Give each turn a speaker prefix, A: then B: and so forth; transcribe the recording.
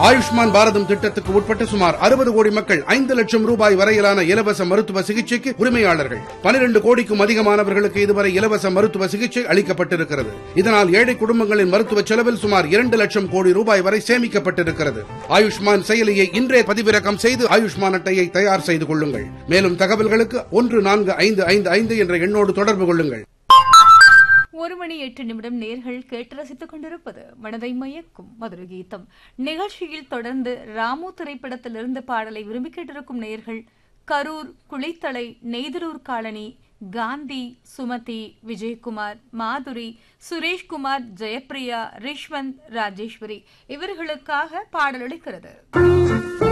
A: ஆயுஷ்மான் பாரதம் திட்டத்துக்கு உட்பட்ட சுமார் 60 கோடி மக்கள் 5 லட்சம் ரூபாய் வரையிலான இலவச மருத்துவ சிகிச்சைக்கு உரிமையாளர்கள். 12 கோடிக்கும் அதிகமானவர்களுக்கு இதுவரை இலவச மருத்துவ சிகிச்சை அளிக்கப்பட்டிருக்கிறது. இதனால் ஏழை குடும்பங்களின் மருத்துவ செலவில் சுமார் 2 லட்சம் கோடி ரூபாய் வரை சேமிக்கப்பட்டிருக்கிறது. ஆயுஷ்மான் செயலியை இன்றே பதிவிறக்கம் செய்து ஆயுஷ்மான் அட்டையை தயார் செய்து கொள்ளுங்கள். மேலும் தகவல்களுக்கு 14555 என்ற எண்ணோடு தொடர்பு கொள்ளுங்கள்.
B: 1 மணி 8 நிமிடம் நேர்கள் கேட்டு ரசித்துக் கொண்டிருப்பது மனதை மயக்கும் மதுரை கீதம் நிகழ்ச்சியில். தொடர்ந்து ராமு திரைப்படத்திலிருந்து பாடலை விரும்பி கேட்டிருக்கும் நேர்கள் கரூர், குளித்தலை, நெய்தலூர் காலனி, காந்தி, சுமதி, விஜயகுமார், மாதுரி, சுரேஷ்குமார், ஜெயப்பிரியா, ரிஷ்வந்த், ராஜேஸ்வரி இவர்களுக்காக பாடல் ஒலிக்கிறது.